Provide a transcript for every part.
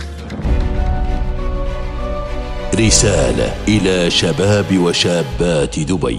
رسالة إلى شباب وشابات دبي.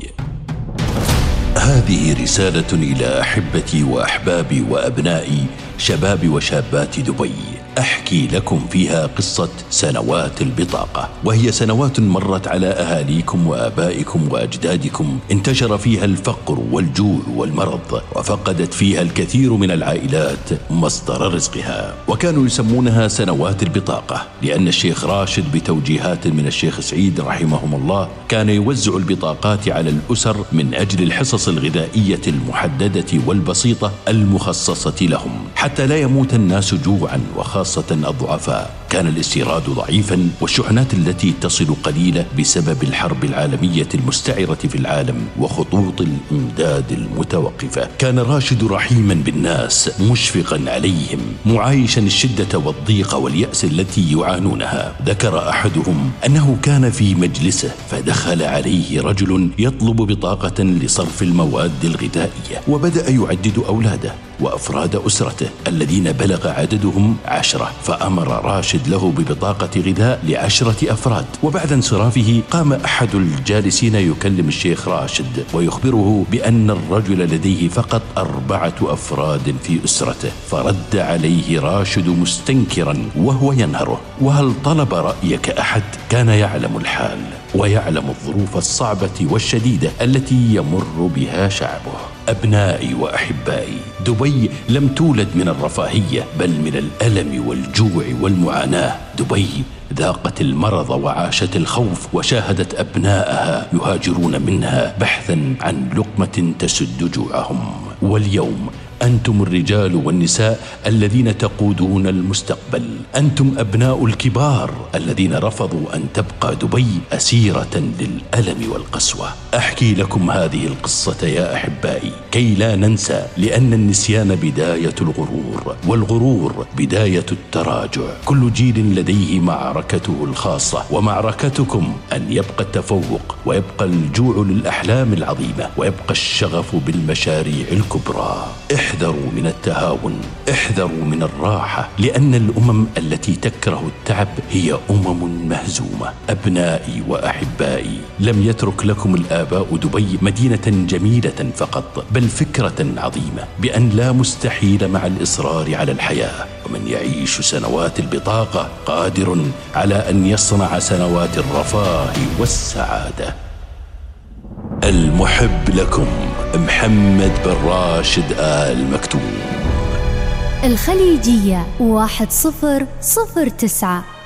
هذه رسالة إلى أحبتي وأحبابي وأبنائي شباب وشابات دبي، أحكي لكم فيها قصة سنوات البطاقة، وهي سنوات مرت على أهاليكم وآبائكم وأجدادكم انتشر فيها الفقر والجوع والمرض، وفقدت فيها الكثير من العائلات مصدر رزقها، وكانوا يسمونها سنوات البطاقة لأن الشيخ راشد بتوجيهات من الشيخ سعيد رحمهم الله كان يوزع البطاقات على الأسر من أجل الحصص الغذائية المحددة والبسيطة المخصصة لهم حتى لا يموت الناس جوعا، وخاصة الضعفاء. كان الاستيراد ضعيفا والشحنات التي تصل قليلة بسبب الحرب العالمية المستعرة في العالم وخطوط الإمداد المتوقفة. كان راشد رحيما بالناس مشفقا عليهم، معايشا الشدة والضيق واليأس التي يعانونها. ذكر أحدهم أنه كان في مجلسه فدخل عليه رجل يطلب بطاقة لصرف المواد الغذائية، وبدأ يعدد أولاده وأفراد أسرته الذين بلغ عددهم 10، فأمر راشد له ببطاقة غذاء ل10 أفراد. وبعد انصرافه قام أحد الجالسين يكلم الشيخ راشد ويخبره بأن الرجل لديه فقط 4 أفراد في أسرته، فرد عليه راشد مستنكرا وهو ينهره: وهل طلب رأيك أحد؟ كان يعلم الحال ويعلم الظروف الصعبة والشديدة التي يمر بها شعبه. أبنائي وأحبائي، دبي لم تولد من الرفاهية بل من الألم والجوع والمعاناة. دبي ذاقت المرض وعاشت الخوف، وشاهدت أبنائها يهاجرون منها بحثا عن لقمة تسد جوعهم. واليوم أنتم الرجال والنساء الذين تقودون المستقبل، أنتم أبناء الكبار الذين رفضوا أن تبقى دبي أسيرة للألم والقسوة. أحكي لكم هذه القصة يا أحبائي كي لا ننسى، لأن النسيان بداية الغرور، والغرور بداية التراجع. كل جيل لديه معركته الخاصة، ومعركتكم أن يبقى التفوق، ويبقى الجوع للأحلام العظيمة، ويبقى الشغف بالمشاريع الكبرى. احذروا من التهاون، احذروا من الراحة، لأن الأمم التي تكره التعب هي أمم مهزومة. أبنائي وأحبائي، لم يترك لكم الآباء دبي مدينة جميلة فقط، بل فكرة عظيمة بأن لا مستحيل مع الإصرار على الحياة. ومن يعيش سنوات البطاقة قادر على أن يصنع سنوات الرفاه والسعادة. المحب لكم محمد بن راشد آل مكتوم. الخليجية 1009.